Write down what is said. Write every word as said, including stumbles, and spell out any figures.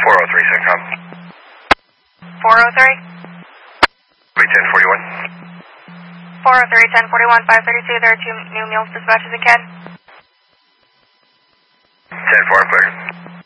four oh three, Centcom. four oh three? Wait, ten forty-one. four oh three, ten forty-one, five thirty-two, there are two new meals dispatches in Ken. ten four, clear.